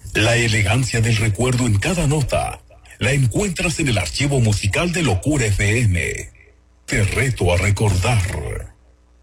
La elegancia del recuerdo en cada nota la encuentras en el archivo musical de Locura FM. Te reto a recordar.